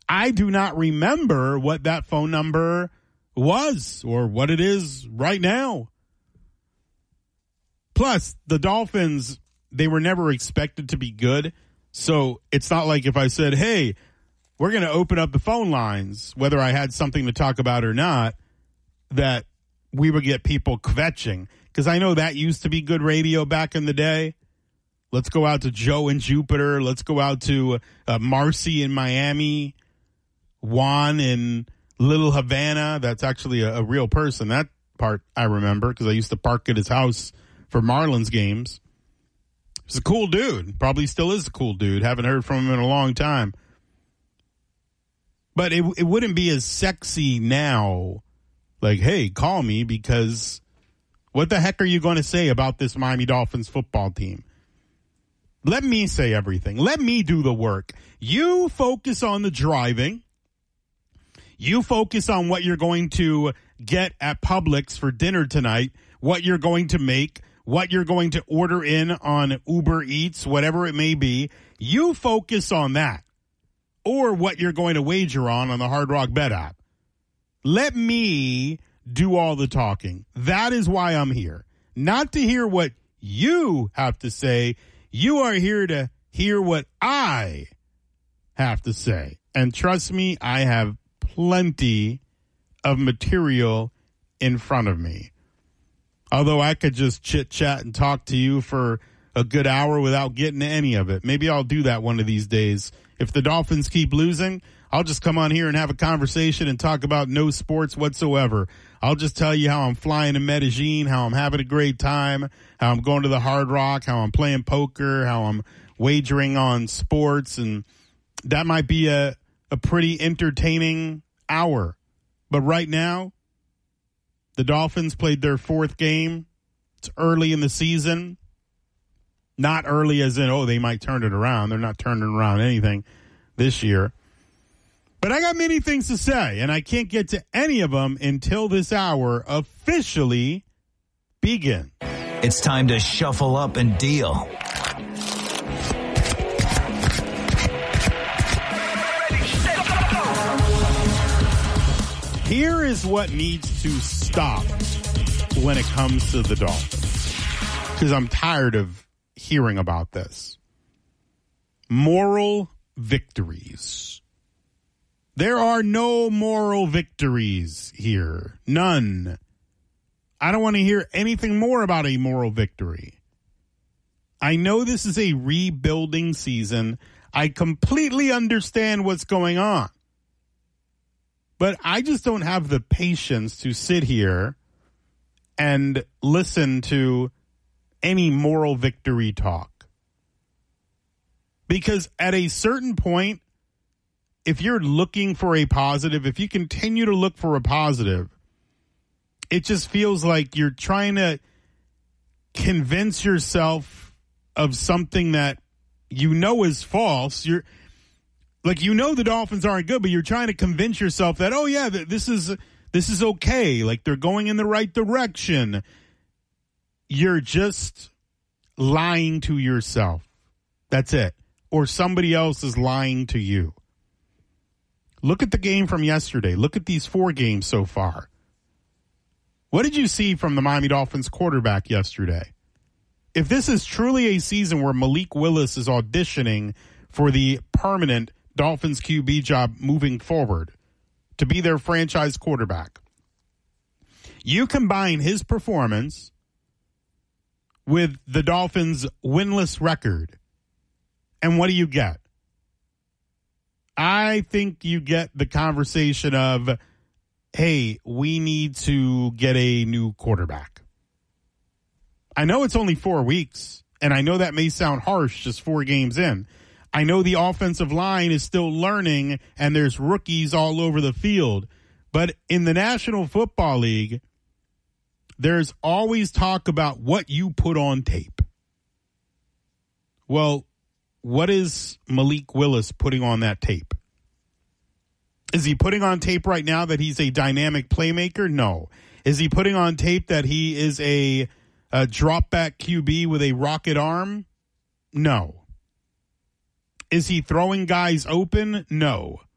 I do not remember what that phone number was or what it is right now. Plus, the Dolphins, they were never expected to be good. So it's not like if I said, hey, we're going to open up the phone lines, whether I had something to talk about or not, that we would get people kvetching. Because I know that used to be good radio back in the day. Let's go out to Joe in Jupiter. Let's go out to Marcy in Miami. Juan in Little Havana. That's actually a real person. That part I remember because I used to park at his house for Marlins games. He's a cool dude. Probably still is a cool dude. Haven't heard from him in a long time. But it wouldn't be as sexy now. Like, hey, call me, because what the heck are you going to say about this Miami Dolphins football team? Let me say everything. Let me do the work. You focus on the driving. You focus on what you're going to get at Publix for dinner tonight, what you're going to make, what you're going to order in on Uber Eats, whatever it may be. You focus on that, or what you're going to wager on the Hard Rock Bet app. Let me do all the talking. That is why I'm here. Not to hear what you have to say. You are here to hear what I have to say. And trust me, I have plenty of material in front of me. Although I could just chit-chat and talk to you for a good hour without getting to any of it. Maybe I'll do that one of these days. If the Dolphins keep losing, I'll just come on here and have a conversation and talk about no sports whatsoever. I'll just tell you how I'm flying to Medellin, how I'm having a great time, how I'm going to the Hard Rock, how I'm playing poker, how I'm wagering on sports. And that might be a pretty entertaining hour. But right now, the Dolphins played their fourth game. It's early in the season. Not early as in, they might turn it around. They're not turning around anything this year. But I got many things to say, and I can't get to any of them until this hour officially begins. It's time to shuffle up and deal. Here is what needs to stop when it comes to the Dolphins, because I'm tired of hearing about this. Moral victories. There are no moral victories here. None. I don't want to hear anything more about a moral victory. I know this is a rebuilding season. I completely understand what's going on. But I just don't have the patience to sit here and listen to any moral victory talk. Because at a certain point, if you're looking for a positive, if you continue to look for a positive, it just feels like you're trying to convince yourself of something that you know is false. You're like, you know the Dolphins aren't good, but you're trying to convince yourself that, oh yeah, this is okay. Like, they're going in the right direction. You're just lying to yourself. That's it. Or somebody else is lying to you. Look at the game from yesterday. Look at these 4 games so far. What did you see from the Miami Dolphins quarterback yesterday? If this is truly a season where Malik Willis is auditioning for the permanent Dolphins QB job moving forward to be their franchise quarterback, you combine his performance with the Dolphins' winless record, and what do you get? I think you get the conversation of, hey, we need to get a new quarterback. I know it's only 4 weeks, and I know that may sound harsh just 4 games in. I know the offensive line is still learning, and there's rookies all over the field. But in the National Football League, there's always talk about what you put on tape. Well, what is Malik Willis putting on that tape? Is he putting on tape right now that he's a dynamic playmaker? No. Is he putting on tape that he is a drop back QB with a rocket arm? No. Is he throwing guys open? No.